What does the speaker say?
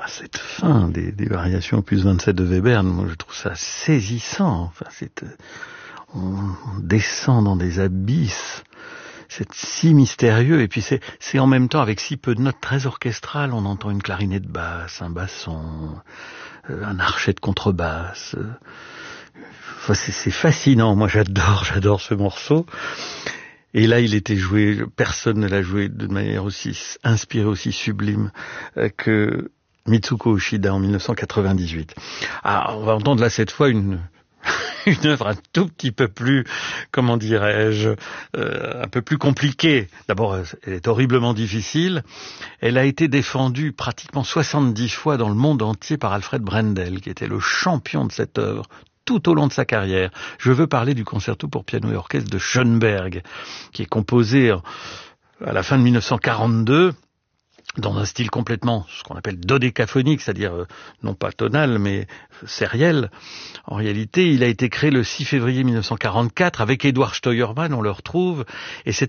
cette fin des variations opus 27 de Webern, moi je trouve ça saisissant. Enfin, on descend dans des abysses. C'est si mystérieux, et puis c'est en même temps avec si peu de notes très orchestrales. On entend une clarinette de basse, un basson, un archet de contrebasse. Enfin, c'est fascinant. Moi j'adore ce morceau. Et là, il était joué, personne ne l'a joué de manière aussi inspirée, aussi sublime que Mitsuko Uchida en 1998. Ah, on va entendre là cette fois une œuvre un tout petit peu plus, comment dirais-je, un peu plus compliquée. D'abord, elle est horriblement difficile. Elle a été défendue pratiquement 70 fois dans le monde entier par Alfred Brendel, qui était le champion de cette œuvre tout au long de sa carrière. Je veux parler du concerto pour piano et orchestre de Schoenberg, qui est composé à la fin de 1942, dans un style complètement, ce qu'on appelle dodécaphonique, c'est-à-dire non pas tonal, mais sériel. En réalité, il a été créé le 6 février 1944 avec Eduard Steuermann, on le retrouve, et c'est